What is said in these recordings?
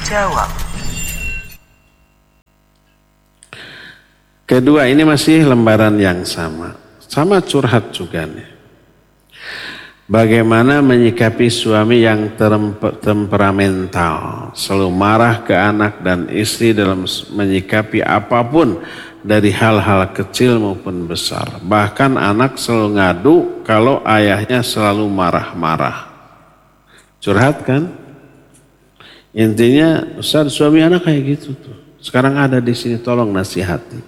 jawab. Kedua, ini masih lembaran yang sama curhat juga nih. Bagaimana menyikapi suami yang temperamental, selalu marah ke anak dan istri dalam menyikapi apapun dari hal-hal kecil maupun besar. Bahkan anak selalu ngadu kalau ayahnya selalu marah-marah. Curhat kan? Intinya, Ustaz, suami anak kayak gitu tuh. Sekarang ada di sini, tolong nasihati.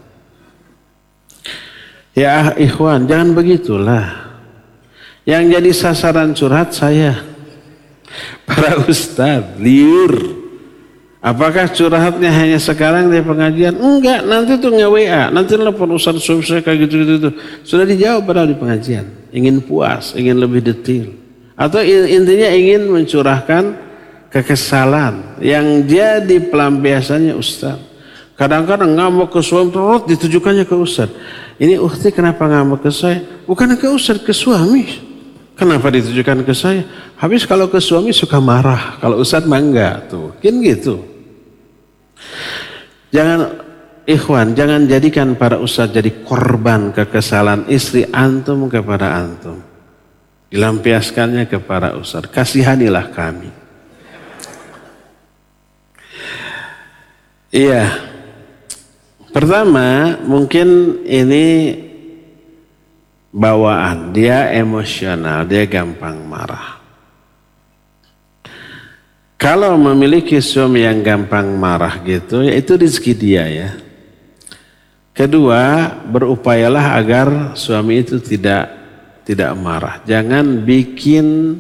Ya ikhwan, jangan begitulah. Yang jadi sasaran curhat saya, para ustadz, liur. Apakah curhatnya hanya sekarang di pengajian? Enggak, nanti tuh nge-WA, nanti telepon ustadz suami saya kayak gitu-gitu. Sudah dijawab padahal di pengajian. Ingin puas, ingin lebih detail. Atau intinya ingin mencurahkan kekesalan yang jadi pelampiasannya ustadz. Kadang-kadang ngamuk ke suami terus ditujukannya ke ustadz. Ini ukhti kenapa ngamuk ke saya? Bukan ke ustadz, ke suami. Kenapa ditujukan ke saya? Habis kalau ke suami suka marah, kalau ustadz mah enggak tuh. Kan gitu. Jangan ikhwan, jangan jadikan para ustadz jadi korban kekesalan istri antum kepada antum. Dilampiaskannya ke para ustadz. Kasihanilah kami. Iya. Pertama, mungkin ini bawaan, dia emosional, dia gampang marah. Kalau memiliki suami yang gampang marah gitu, ya itu rezeki dia ya. Kedua, berupayalah agar suami itu tidak marah. Jangan bikin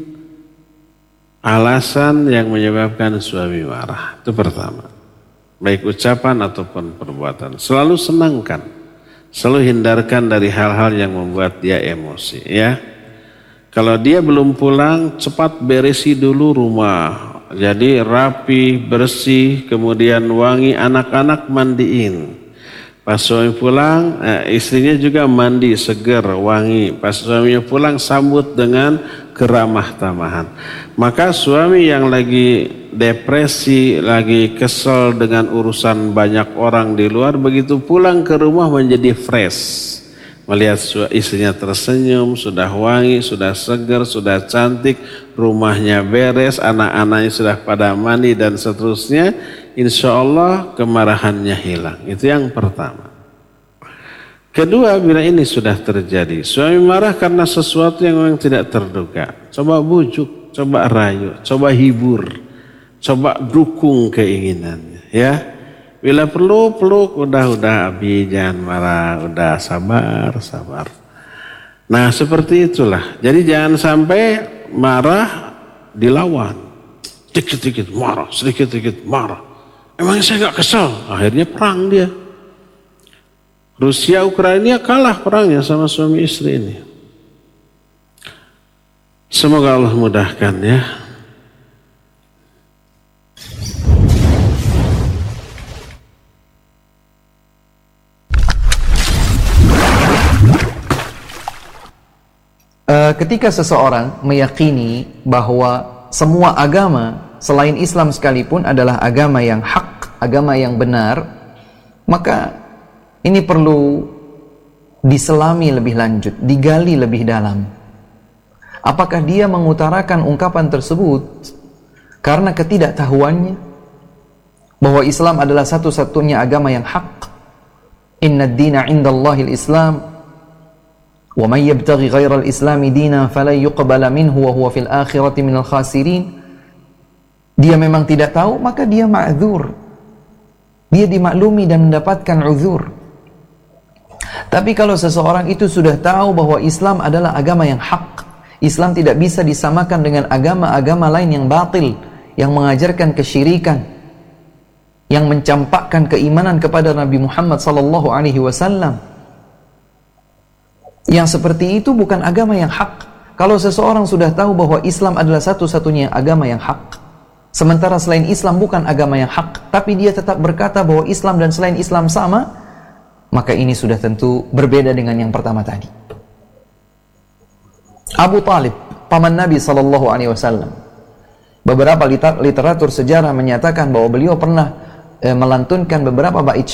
alasan yang menyebabkan suami marah. Itu pertama. Baik ucapan ataupun perbuatan. Selalu senangkan. Selalu hindarkan dari hal-hal yang membuat dia emosi ya. Kalau dia belum pulang, cepat beresi dulu rumah. Jadi rapi, bersih, kemudian wangi, anak-anak mandiin. Pas suami pulang, istrinya juga mandi, seger, wangi. Pas suaminya pulang, sambut dengan keramah tamahan. Maka suami yang lagi depresi, lagi kesel dengan urusan banyak orang di luar, begitu pulang ke rumah menjadi fresh. Melihat istrinya tersenyum, sudah wangi, sudah segar, sudah cantik, rumahnya beres, anak-anaknya sudah pada mandi dan seterusnya, insya Allah kemarahannya hilang. Itu yang pertama. Kedua, bila ini sudah terjadi, suami marah karena sesuatu yang memang tidak terduga, coba bujuk, coba rayu, coba hibur, coba dukung keinginannya ya. Bila perlu peluk, udah Abi jangan marah, udah sabar. Nah seperti itulah. Jadi jangan sampai marah dilawan. Sedikit-sedikit marah, sedikit-sedikit marah. Emangnya saya gak kesel? Akhirnya perang dia. Rusia Ukraina kalah perangnya sama suami istri ini. Semoga Allah mudahkan ya. Ketika seseorang meyakini bahwa semua agama selain Islam sekalipun adalah agama yang hak, agama yang benar, maka ini perlu diselami lebih lanjut, digali lebih dalam. Apakah dia mengutarakan ungkapan tersebut karena ketidaktahuannya bahwa Islam adalah satu-satunya agama yang hak? Inna ad-dina 'indallahil Islam. Wa may yabtaghi ghairal islami dinan falan yuqbala minhu wa huwa fil akhirati minal khasirin. Dia memang tidak tahu, maka dia ma'dzur. Dia dimaklumi dan mendapatkan uzur. Tapi kalau seseorang itu sudah tahu bahwa Islam adalah agama yang hak, Islam tidak bisa disamakan dengan agama-agama lain yang batil, yang mengajarkan kesyirikan, yang mencampakkan keimanan kepada Nabi Muhammad sallallahu alaihi wasallam. Yang seperti itu bukan agama yang hak. Kalau seseorang sudah tahu bahwa Islam adalah satu-satunya agama yang hak, sementara selain Islam bukan agama yang hak, tapi dia tetap berkata bahwa Islam dan selain Islam sama, maka ini sudah tentu berbeda dengan yang pertama tadi. Abu Talib, paman Nabi SAW, Beberapa literatur sejarah menyatakan bahwa beliau pernah melantunkan beberapa bait